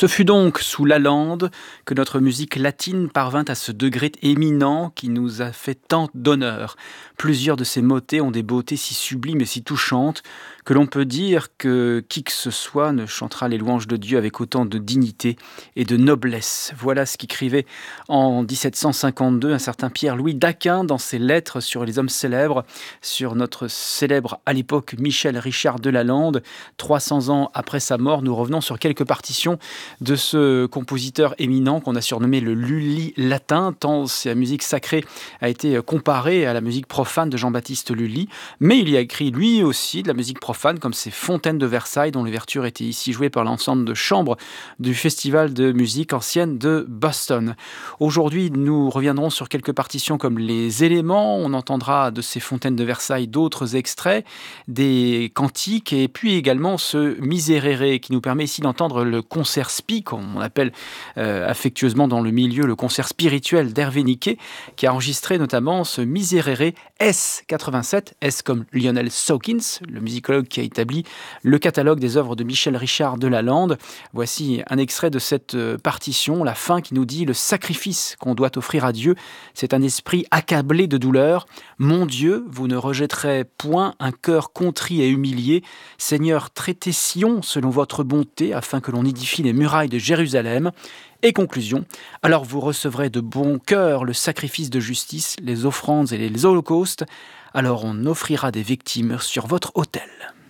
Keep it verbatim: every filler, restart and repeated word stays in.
Ce fut donc sous Lalande que notre musique latine parvint à ce degré éminent qui nous a fait tant d'honneur. Plusieurs de ces motets ont des beautés si sublimes et si touchantes que l'on peut dire que qui que ce soit ne chantera les louanges de Dieu avec autant de dignité et de noblesse. Voilà ce qu'écrivait en dix-sept cent cinquante-deux un certain Pierre-Louis d'Aquin dans ses lettres sur les hommes célèbres, sur notre célèbre à l'époque Michel Richard de Lalande. trois cents ans après sa mort, nous revenons sur quelques partitions de ce compositeur éminent qu'on a surnommé le Lully latin, tant sa musique sacrée a été comparée à la musique profane de Jean-Baptiste Lully. Mais il y a écrit lui aussi de la musique profane, comme ces Fontaines de Versailles, dont l'ouverture était ici jouée par l'ensemble de chambre du Festival de musique ancienne de Boston. Aujourd'hui, nous reviendrons sur quelques partitions comme les éléments. On entendra de ces Fontaines de Versailles d'autres extraits, des cantiques, et puis également ce Miserere qui nous permet ici d'entendre le concert spi, comme on appelle euh, affectueusement dans le milieu le concert spirituel d'Hervé Niquet, qui a enregistré notamment ce Miserere S quatre-vingt-sept, S comme Lionel Sawkins, le musicologue qui a établi le catalogue des œuvres de Michel Richard de Lalande. Voici un extrait de cette partition, la fin qui nous dit « Le sacrifice qu'on doit offrir à Dieu, c'est un esprit accablé de douleur. Mon Dieu, vous ne rejetterez point un cœur contrit et humilié. Seigneur, traitez Sion selon votre bonté, afin que l'on édifie les murailles de Jérusalem. » Et conclusion, alors vous recevrez de bon cœur le sacrifice de justice, les offrandes et les holocaustes, alors on offrira des victimes sur votre autel.